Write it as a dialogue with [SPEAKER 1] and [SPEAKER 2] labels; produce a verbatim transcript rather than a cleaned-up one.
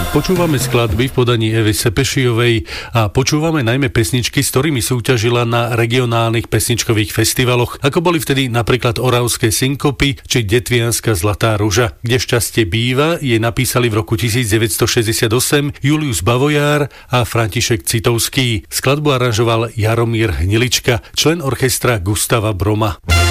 [SPEAKER 1] Počúvame skladby v podaní Evy Sepešijovej a počúvame najmä pesničky, s ktorými súťažila na regionálnych pesničkových festivaloch, ako boli vtedy napríklad Oravské synkopy či Detvianska Zlatá ruža. Kde šťastie býva jej napísali v roku devätnásťstošesťdesiatosem Julius Bavojár a František Citovský. Skladbu aranžoval Jaromír Hnilička, člen orchestra Gustava Broma.